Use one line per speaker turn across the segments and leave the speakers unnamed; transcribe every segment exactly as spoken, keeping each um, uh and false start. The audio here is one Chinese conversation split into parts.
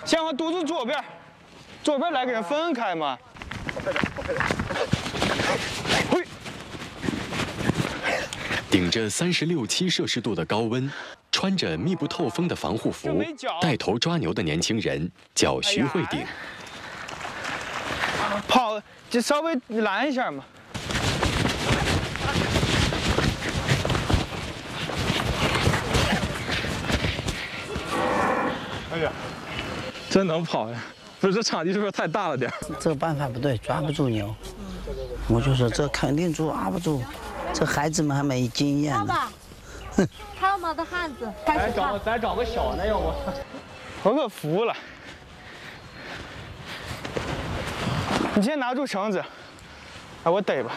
先往肚子左边，左边来个人分开嘛。
快点，快点！
嘿。
顶着三十六七摄氏度的高温，穿着密不透风的防护服，带头抓牛的年轻人叫徐慧鼎。
跑，就稍微拦一下嘛。
哎呀，真能跑呀！不是这场地是不是太大了点？
这个办法不对，抓不住牛。我就说这肯定抓不住。 这孩子们还没经验呢。
哼，看我的汉子，
咱找咱找个小的，要不？
我可服了。你先拿住绳子，哎，我逮吧。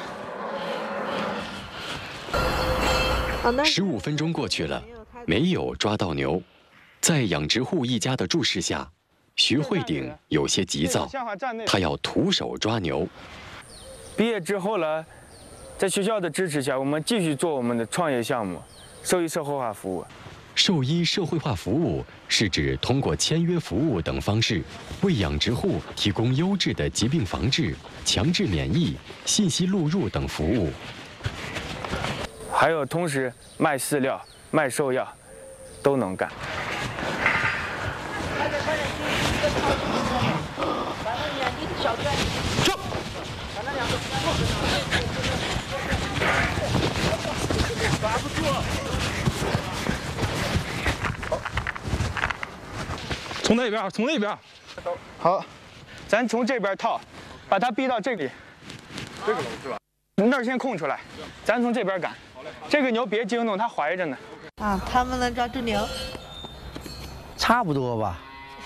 十五分钟过去了，没有抓到牛。在养殖户一家的注视下，徐慧鼎有些急躁，他要徒手抓牛。
毕业之后了。 在学校的支持下，我们继续做我们的创业项目，兽医社会化服务。
兽医社会化服务是指通过签约服务等方式，为养殖户提供优质的疾病防治、强制免疫、信息录入等服务。
还有同时卖饲料、卖兽药，都能干。快点快点，把那眼睛小圈，走，把那两个抓不住。好，
从那边，从那边。
好，咱从这边套，把它逼到这里。
这个楼是吧？
那儿先空出来，咱从这边赶。这个牛别惊动，它怀着呢。
啊，他们能抓住牛？
差不多吧。